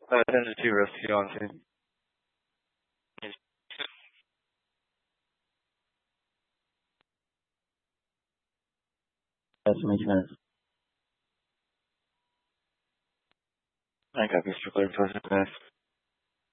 Tentativa, fiance. Basicamente. Ai, cara, que estrutura que você conhece.